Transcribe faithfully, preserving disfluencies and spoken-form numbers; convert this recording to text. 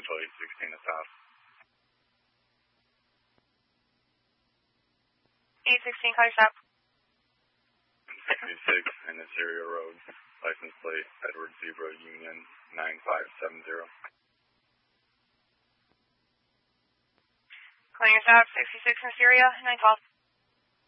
Central eight sixteen is south. eight sixteen, call your stop. sixty-six in Assyria Road, license plate Edward Zebra Union nine five seven zero. Calling your stop, sixty-six in Syria, nine twelve.